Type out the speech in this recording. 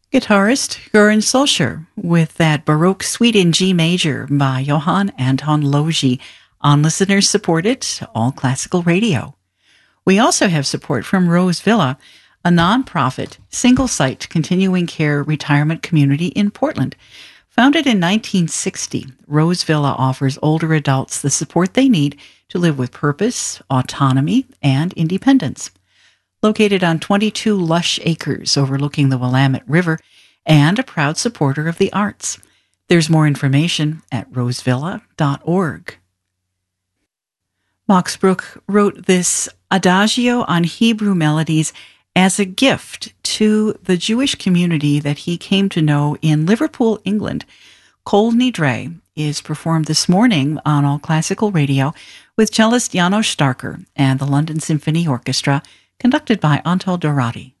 Guitarist Göran Solskjaer with that Baroque Suite in G major by Johann Anton Logi on listener-supported All Classical Radio. We also have support from Rose Villa, a nonprofit, single-site continuing care retirement community in Portland. Founded in 1960, Rose Villa offers older adults the support they need to live with purpose, autonomy, and independence. Located on 22 lush acres overlooking the Willamette River, and a proud supporter of the arts. There's more information at rosevilla.org. Max Bruch wrote this adagio on Hebrew melodies as a gift to the Jewish community that he came to know in Liverpool, England. Kol Nidre is performed this morning on All Classical Radio with cellist Janos Starker and the London Symphony Orchestra, conducted by Antal Dorati.